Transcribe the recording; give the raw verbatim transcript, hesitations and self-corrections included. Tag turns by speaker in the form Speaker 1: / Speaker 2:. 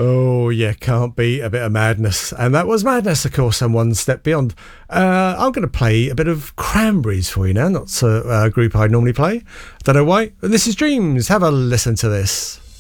Speaker 1: Oh, yeah, can't beat a bit of Madness. And that was Madness, of course, and One Step Beyond. Uh, I'm going to play a bit of Cranberries for you now, not a, a group I normally play. Don't know why. This is Dreams. Have a listen to this.